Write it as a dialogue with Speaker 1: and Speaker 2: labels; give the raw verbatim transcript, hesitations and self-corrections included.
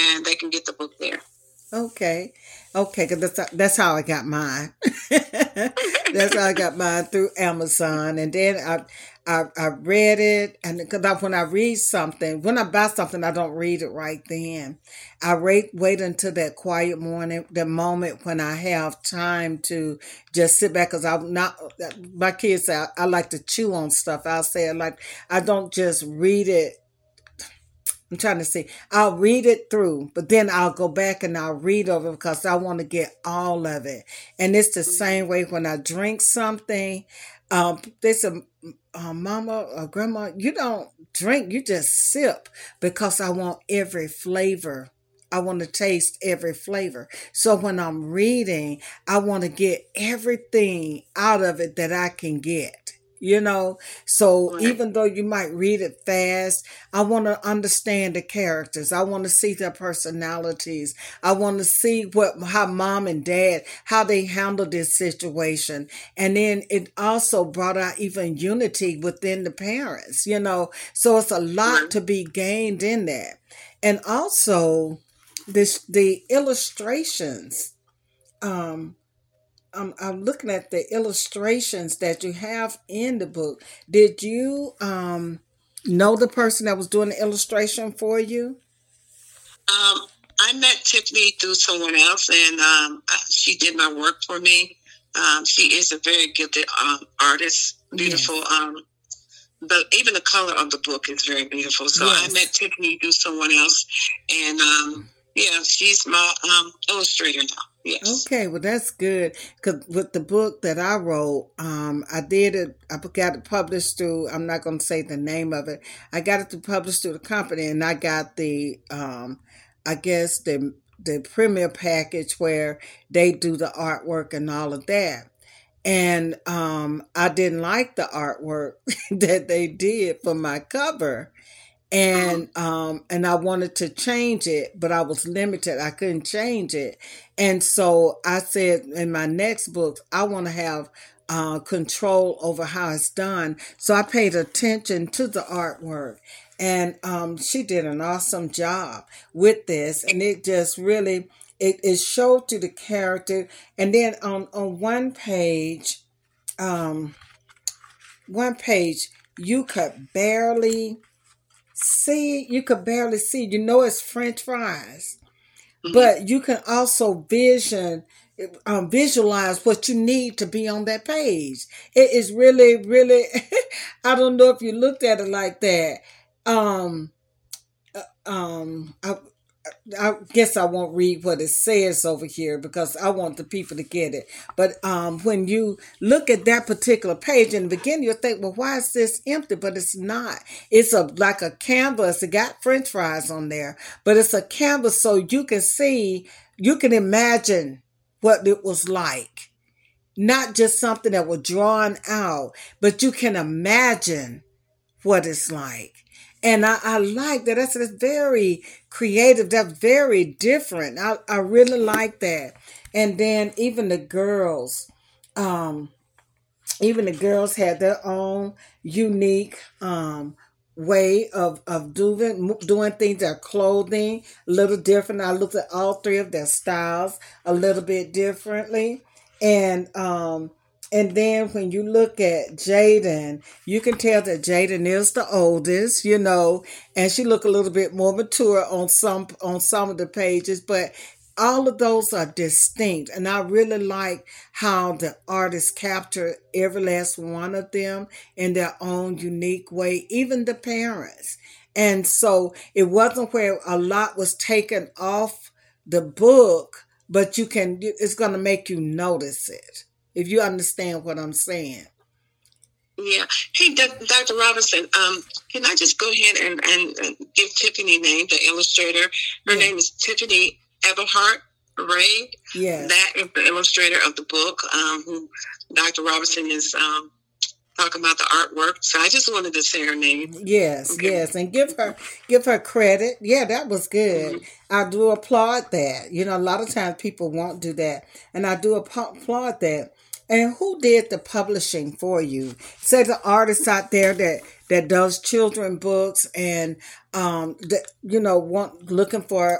Speaker 1: and they can get the book there.
Speaker 2: Okay. Okay, because that's, that's how I got mine. That's how I got mine, through Amazon. And then I I, I read it. And because when I read something, when I buy something, I don't read it right then. I wait, wait until that quiet morning, the moment when I have time to just sit back. Because I'm not, my kids say I, I like to chew on stuff. I'll say it like, I don't just read it. I'm trying to see. I'll read it through, but then I'll go back and I'll read over it because I want to get all of it. And it's the same way when I drink something. Um, there's a uh, mama or grandma, you don't drink, you just sip, because I want every flavor. I want to taste every flavor. So when I'm reading, I want to get everything out of it that I can get. You know, so
Speaker 1: Right.
Speaker 2: even though you might read it fast, I want to understand the characters. I want to see their personalities. I want to see what, how mom and dad, how they handled this situation. And then it also brought out even unity within the parents, you know. So it's a lot
Speaker 1: Right.
Speaker 2: to be gained in that. And also this, the illustrations. Um, I'm, I'm looking at the illustrations that you have in the book. Did you um, know the person that was doing the illustration for you?
Speaker 1: Um, I met Tiffany through someone else, and um, she did my work for me. Um, she is a very gifted um, artist, beautiful.
Speaker 2: Yes.
Speaker 1: Um, but even the color of the book is very beautiful. So yes. I met Tiffany through someone else, and um, yeah, she's my um, illustrator now. Yes.
Speaker 2: Okay, well that's good. Cause with the book that I wrote, um, I did it. I got it published through. I'm not going to say the name of it. I got it to publish through the company, and I got the, um, I guess the the premier package where they do the artwork and all of that. And um, I didn't like the artwork that they did for my cover. And um and I wanted to change it, but I was limited. I couldn't change it. And so I said in my next book, I want to have uh, control over how it's done. So I paid attention to the artwork. And um, she did an awesome job with this. And it just really, it, it showed to the character. And then on, on one page, um, one page, you could barely see, you could barely see. You know it's French fries, mm-hmm. but you can also vision, um, visualize what you need to be on that page. It is really, really. I don't know if you looked at it like that. Um, um, I, I guess I won't read what it says over here because I want the people to get it. But um, when you look at that particular page in the beginning, you'll think, well, why is this empty? But it's not. It's a like a canvas. It got French fries on there, but it's a canvas so you can see, you can imagine what it was like. Not just something that was drawn out, but you can imagine what it's like. And I, I like that. That's, that's very creative. That's very different. I, I really like that. And then even the girls, um, even the girls had their own unique um, way of, of doing doing things. Their clothing a little different. I looked at all three of their styles a little bit differently. And um and then when you look at Jaden, you can tell that Jaden is the oldest, you know, and she look a little bit more mature on some on some of the pages, but all of those are distinct. And I really like how the artists capture every last one of them in their own unique way, even the parents. And so it wasn't where a lot was taken off the book, but you can, it's going to make you notice it. If you understand what I'm saying.
Speaker 1: Yeah. Hey, Doctor Robinson, um, can I just go ahead and, and, and give Tiffany a name, the illustrator? Her yeah. name is Tiffany Everhart Ray.
Speaker 2: Yes.
Speaker 1: That is the illustrator of the book, um, who Doctor Robinson is um, talking about the artwork. So I just wanted to say her name.
Speaker 2: Yes, okay. yes. And give her give her credit. Yeah, that was good. Mm-hmm. I do applaud that. You know, a lot of times people won't do that. And I do applaud that. And who did the publishing for you? Say the artists out there that, that does children books and, um, that, you know, want looking for